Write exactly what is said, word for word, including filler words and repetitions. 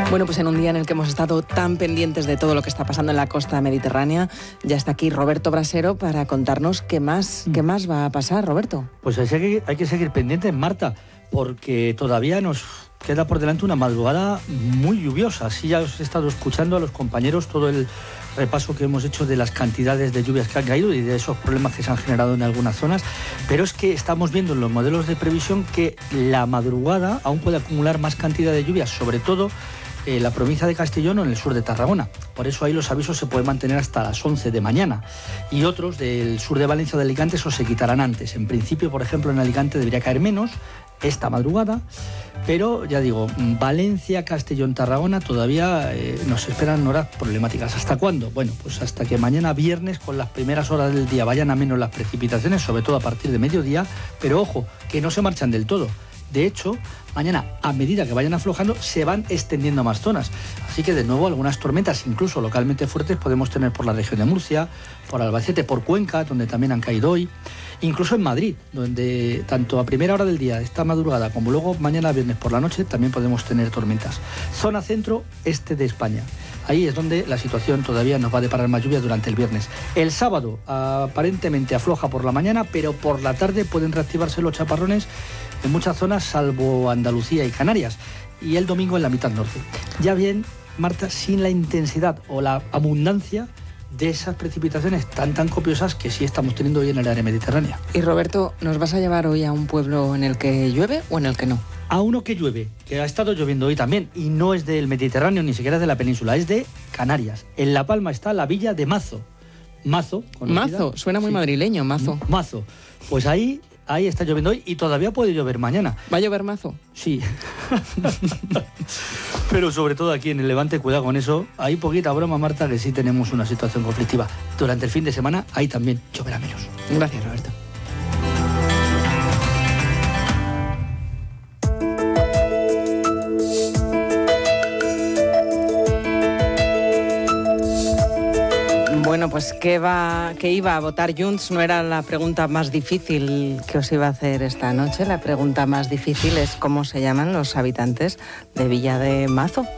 Bueno, pues en un día en el que hemos estado tan pendientes de todo lo que está pasando en la costa mediterránea, ya está aquí Roberto Brasero para contarnos qué más, qué más va a pasar, Roberto. Pues hay que, seguir, hay que seguir pendientes, Marta, porque todavía nos queda por delante una madrugada muy lluviosa. Así ya os he estado escuchando a los compañeros todo el repaso que hemos hecho de las cantidades de lluvias que han caído y de esos problemas que se han generado en algunas zonas, pero es que estamos viendo en los modelos de previsión que la madrugada aún puede acumular más cantidad de lluvias, sobre todo en la provincia de Castellón o en el sur de Tarragona. Por eso ahí los avisos se pueden mantener hasta las once de mañana, y otros del sur de Valencia o de Alicante esos se quitarán antes. En principio, por ejemplo, en Alicante debería caer menos esta madrugada, pero ya digo, Valencia, Castellón, Tarragona todavía eh, nos esperan horas problemáticas. ¿Hasta cuándo? Bueno, pues hasta que mañana viernes, con las primeras horas del día, vayan a menos las precipitaciones, sobre todo a partir de mediodía, pero ojo, que no se marchan del todo. De hecho, mañana, a medida que vayan aflojando, se van extendiendo a más zonas. Así que, de nuevo, algunas tormentas, incluso localmente fuertes, podemos tener por la región de Murcia, por Albacete, por Cuenca, donde también han caído hoy. Incluso en Madrid, donde tanto a primera hora del día, esta madrugada, como luego mañana viernes por la noche, también podemos tener tormentas. Zona centro-este de España. Ahí es donde la situación todavía nos va a deparar más lluvia durante el viernes. El sábado aparentemente afloja por la mañana, pero por la tarde pueden reactivarse los chaparrones en muchas zonas, salvo Andalucía y Canarias, y el domingo en la mitad norte. Ya bien, Marta, sin la intensidad o la abundancia de esas precipitaciones tan tan copiosas que sí estamos teniendo hoy en el área mediterránea. Y Roberto, ¿nos vas a llevar hoy a un pueblo en el que llueve o en el que no? A uno que llueve, que ha estado lloviendo hoy también, y no es del Mediterráneo, ni siquiera es de la península, es de Canarias. En La Palma está la villa de Mazo. Mazo, conocida. Mazo, suena muy sí. madrileño, Mazo. Mazo. Pues ahí, ahí está lloviendo hoy y todavía puede llover mañana. ¿Va a llover Mazo? Sí. Pero sobre todo aquí en el Levante, cuidado con eso. Hay poquita broma, Marta, que sí tenemos una situación conflictiva. Durante el fin de semana, ahí también lloverá menos. Gracias, Roberto. Bueno, pues ¿qué, va, ¿qué iba a votar Junts? No era la pregunta más difícil que os iba a hacer esta noche. La pregunta más difícil es cómo se llaman los habitantes de Villa de Mazo.